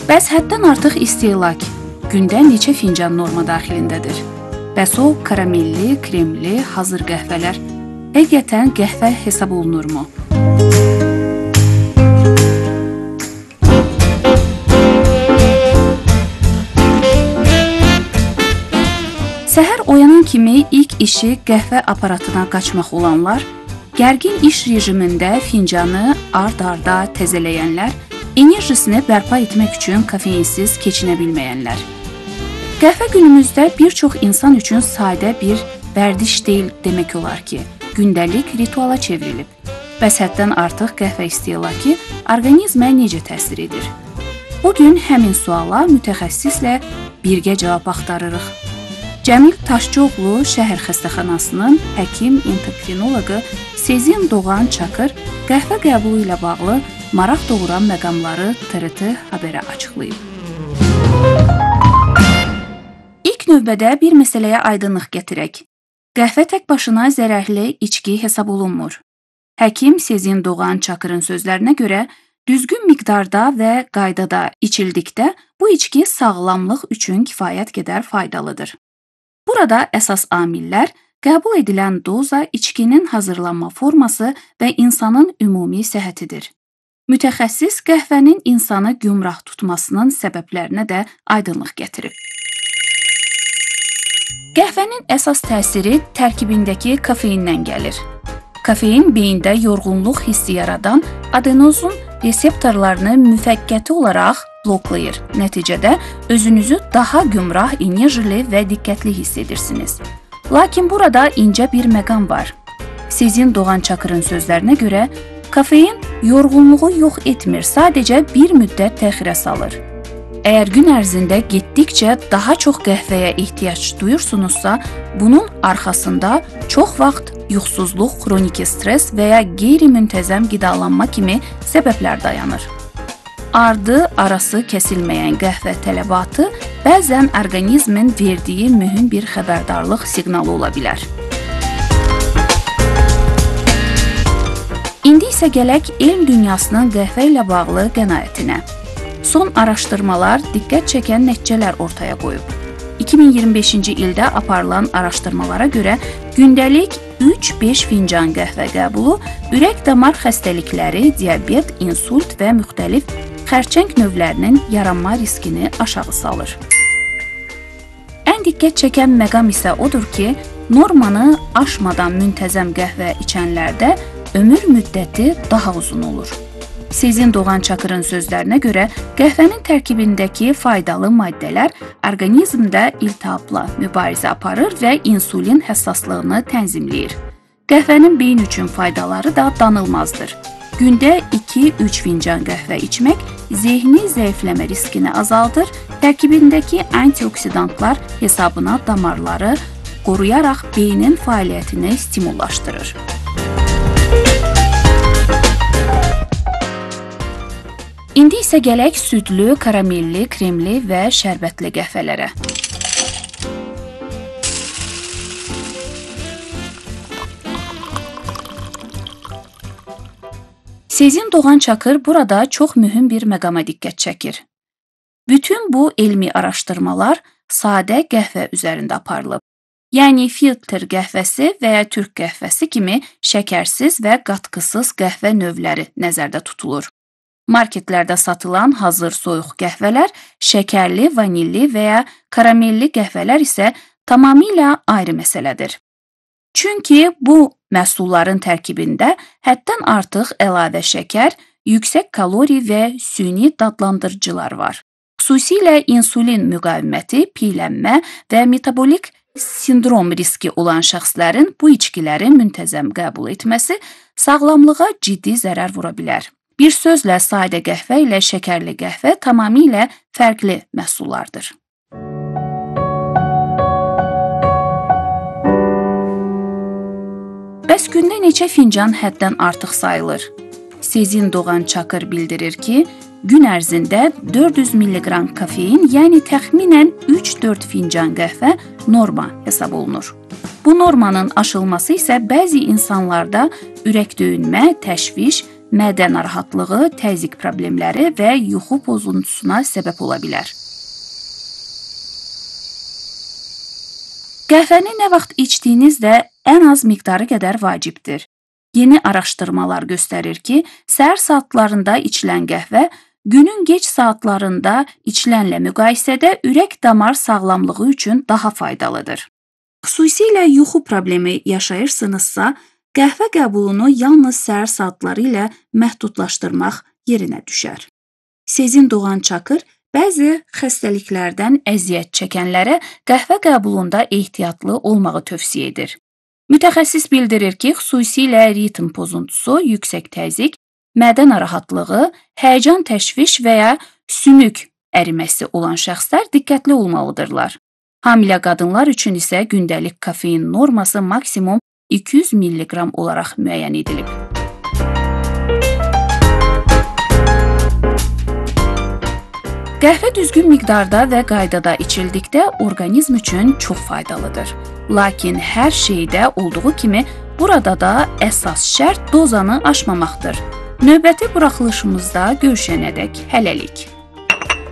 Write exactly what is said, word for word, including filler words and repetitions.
Bəs həddən artıq istehlak gündə neçə fincan norma daxilindədir? Bəs o karamelli, kremli, hazır qəhvələr həqiqətən qəhvə hesab olunurmu? Səhər oyanan kimi ilk işi qəhvə aparatına qaçmaq olanlar, gərgin iş rejimində fincanı ard-arda təzələyənlər, enerjisini bərpa etmək üçün kafeinsiz keçinə bilməyənlər. Qəhvə günümüzdə bir çox insan üçün sadə bir vərdiş deyil demək olar ki, gündəlik rituala çevrilib. Bəs həddən artıq qəhvə istehlakı orqanizmə necə təsir edir? Bugün həmin suala mütəxəssislə birgə cavab axtarırıq. Cəmil Taşçıoğlu şəhər xəstəxanasının həkim-endokrinoloqu Sezin Doğan Çakır qəhvə qəbulu ilə bağlı maraq doğuran məqamları T R T haberə açıqlayıb. İlk növbədə bir məsələyə aydınlıq gətirək. Qəhvə tək başına zərərli içki hesab olunmur. Həkim Sezin Doğan Çakırın sözlərinə görə, düzgün miqdarda və qaydada içildikdə bu içki sağlamlıq üçün kifayət qədər faydalıdır. Burada əsas amillər qəbul edilən doza, içkinin hazırlanma forması və insanın ümumi səhhətidir. Mütəxəssis qəhvənin insanı gümrah tutmasının səbəblərinə də aydınlıq gətirib. Qəhvənin əsas təsiri tərkibindəki kafeindən gəlir. Kafein beyində yorğunluq hissi yaradan adenozun reseptorlarını müvəqqəti olaraq bloklayır. Nəticədə özünüzü daha gümrah, enerjili və diqqətli hiss edirsiniz. Lakin burada incə bir məqam var. Sezin Doğan Çakırın sözlərinə görə, kafein yorğunluğu yox etmir, sadəcə bir müddət təxirə salır. Əgər gün ərzində getdikcə daha çox qəhvəyə ehtiyac duyursunuzsa, bunun arxasında çox vaxt yuxusuzluq, xroniki stres və ya qeyri-müntəzəm qidalanma kimi səbəblər dayanır. Ardı, arası kəsilməyən qəhvə tələbatı bəzən orqanizmin verdiyi mühüm bir xəbərdarlıq siqnalı ola bilər. İndi isə gələk elm dünyasının qəhvə ilə bağlı qənaətinə. Son araşdırmalar diqqət çəkən nəticələr ortaya qoyub. iki min iyirmi beşinci ildə aparılan araşdırmalara görə gündəlik üç beş fincan qəhvə qəbulu ürək-damar xəstəlikləri, diabet, insult və müxtəlif xərçəng növlərinin yaranma riskini aşağı salır. Ən diqqət çəkən məqam isə odur ki, normanı aşmadan müntəzəm qəhvə içənlərdə ömür müddəti daha uzun olur. Sezin Doğan Çakırın sözlərinə görə, qəhvənin tərkibindəki faydalı maddələr orqanizmdə iltihabla mübarizə aparır və insulin həssaslığını tənzimləyir. Qəhvənin beyin üçün faydaları da danılmazdır. Gündə iki üç fincan qəhvə içmək zehni zəifləmə riskini azaldır, tərkibindəki antioksidantlar hesabına damarları qoruyaraq beynin fəaliyyətini stimullaşdırır. İndi isə gələk südlü, karamelli, kremli və şərbətli qəhvələrə. Sezin Doğan Çakır burada çox mühüm bir məqama diqqət çəkir. Bütün bu elmi araşdırmalar sadə qəhvə üzərində aparılıb. Yəni filtr qəhvəsi və ya türk qəhvəsi kimi şəkərsiz və qatqısız qəhvə növləri nəzərdə tutulur. Marketlərdə satılan hazır soyuq qəhvələr, şəkərli, vanilli və ya karamelli qəhvələr isə tamamilə ayrı məsələdir. Çünki bu məhsulların tərkibində həddən artıq əlavə şəkər, yüksək kalori və süni dadlandırıcılar var. Xüsusilə insulin müqaviməti, piylənmə və metabolik sindrom riski olan şəxslərin bu içkiləri müntəzəm qəbul etməsi sağlamlığa ciddi zərər vura bilər. Bir sözlə sadə qəhvə ilə şəkərli qəhvə tamamilə fərqli məhsullardır. Bəs gündə neçə fincan həddən artıq sayılır? Sezin Doğan Çakır bildirir ki, gün ərzində dörd yüz milliqram kafein, yəni təxminən üç dörd fincan qəhvə norma hesab olunur. Bu normanın aşılması isə bəzi insanlarda ürək döyünmə, təşviş, mədə narahatlığı, təzyiq problemləri və yuxu pozuntusuna səbəb ola bilər. Qəhvəni nə vaxt içdiyiniz də ən az miqdarı qədər vacibdir. Yeni araşdırmalar göstərir ki, səhər saatlarında içilən qəhvə günün geç saatlarında içilənlə müqayisədə ürək-damar sağlamlığı üçün daha faydalıdır. Xüsusilə yuxu problemi yaşayırsınızsa, qəhvə qəbulunu yalnız səhər saatları ilə məhdudlaşdırmaq yerinə düşər. Sezin Doğan Çakır bəzi xəstəliklərdən əziyyət çəkənlərə qəhvə qəbulunda ehtiyatlı olmağı tövsiyə edir. Mütəxəssis bildirir ki, xüsusilə ritm pozuntusu, yüksək təzyiq, mədə narahatlığı, həyəcan təşviş və ya sümük əriməsi olan şəxslər diqqətli olmalıdırlar. Hamilə qadınlar üçün isə gündəlik kofein norması maksimum iki yüz milliqram olaraq müəyyən edilib. Qəhvə düzgün miqdarda və qaydada içildikdə orqanizm üçün çox faydalıdır. Lakin hər şeydə olduğu kimi burada da əsas şərt dozanı aşmamaqdır. Növbəti buraxılışımızda görüşənədək hələlik.